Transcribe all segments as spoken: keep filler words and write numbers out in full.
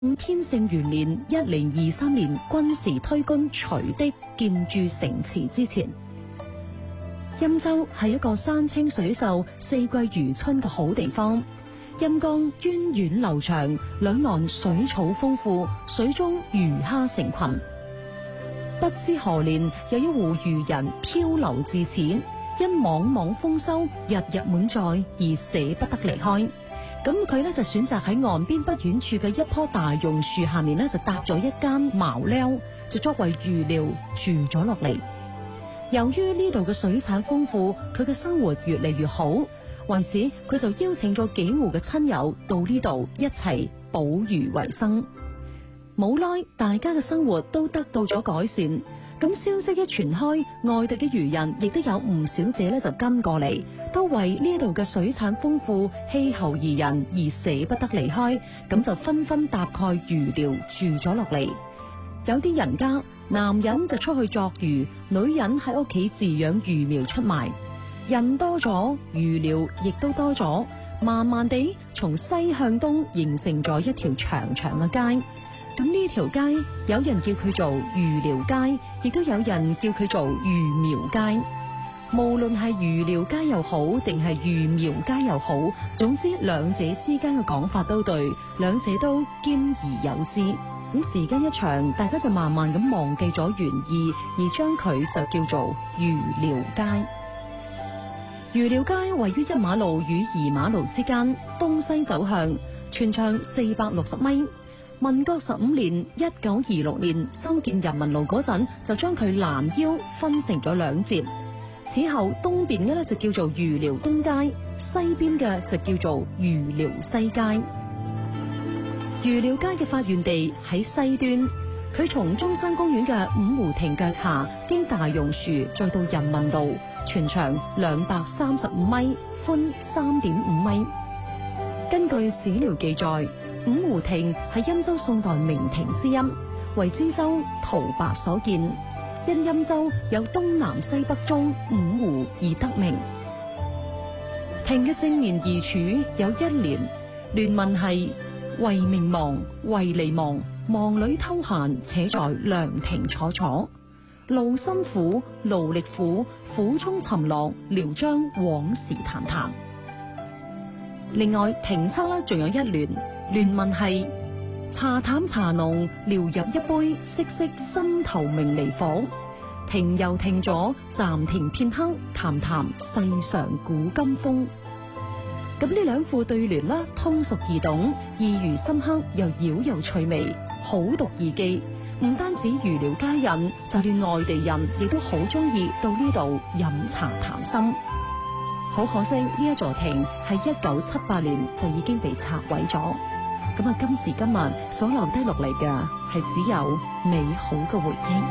天聖元年一零二三年軍事推官徐的建築城池之前。欽州係一個山清水秀、四季如春嘅好地方。欽江源遠流長，兩岸水草豐富，水中魚蝦成群。不知何年，有一戶漁人漂流至此，因莽莽豐收，日日滿載而捨不得離開。咁佢呢就選擇喺岸邊不遠處嘅一棵大榕樹下面呢，就搭咗一間茅寮，就作為漁寮住咗落嚟。由於呢度嘅水產豐富，佢嘅生活越嚟越好，為此佢就邀請咗幾戶嘅親友到呢度一齊捕魚為生。冇耐，大家嘅生活都得到咗改善。咁消息一傳開，外地嘅漁人亦都有唔少者咧就跟過嚟，都為呢度嘅水產豐富、氣候宜人而捨不得離開，咁就紛紛搭蓋漁寮住咗落嚟。有啲人家，男人就出去作魚，女人喺屋企飼養魚苗出賣。人多咗，魚寮亦都多咗，慢慢地從西向東形成咗一條長長嘅街。咁呢條街有人叫佢做魚寮街，亦都有人叫佢做魚苗街。無論係魚寮街又好，定係魚苗街又好，總之兩者之間嘅講法都對，兩者都兼而有之。咁時間一長，大家就慢慢咁忘記咗原意，而將佢就叫做魚寮街。魚寮街位於一馬路與二馬路之間，東西走向，全長四百六十米。民國十五年（一九二六年）修建人民路嗰陣，就將佢攔腰分成咗兩截。此後東邊嘅咧就叫做魚寮東街，西邊嘅就叫做魚寮西街。魚寮街嘅發源地喺西端，佢從中山公園嘅五湖亭腳下，經大榕樹再到人民路，全長兩百三十五米，寬三點五米。根據史料記載，五湖亭係欽州宋代名亭之一，為知州陶白所建。因欽州有東南西北中五湖而得名。亭嘅正面二柱有一聯，聯文係為名亡，為利亡，忙裏偷閒，且在涼亭坐坐。勞心苦，勞力苦，苦中尋樂，聊將往事談談。另外，亭側呢仲有一聯，聯文係茶淡茶濃，聊入一杯，息息心頭明離火。停又停咗，暫停片刻，談談世上古今風。咁呢兩副對聯啦，通俗易懂，意寓深刻，又饒有趣味，好讀易記。唔單止魚寮街人，就連外地人亦都好中意到呢度飲茶談心。好可惜，呢一座亭係一九七八年就已經被拆毀咗。咁啊，今時今日所留低落嚟嘅係只有美好嘅回憶。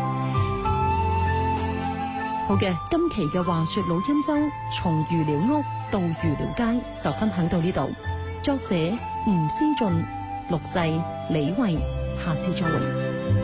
好嘅，今期嘅話說老欽州，從魚寮屋到魚寮街就分享到呢度。作者吳思俊，錄製李慧，下次再會。